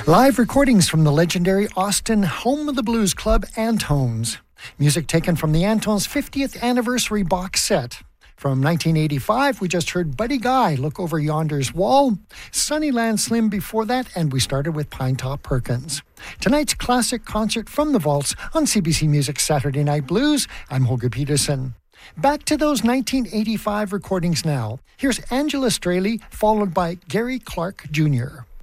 Live recordings from the legendary Austin home of the blues club, Antone's. Music taken from the Antone's 50th anniversary box set. From 1985, we just heard Buddy Guy, Look Over Yonder's Wall, Sunnyland Slim before that, and we started with Pinetop Perkins. Tonight's classic concert from the vaults on CBC Music Saturday Night Blues. I'm Holger Peterson. Back to those 1985 recordings now. Here's Angela Straley, followed by Gary Clark Jr.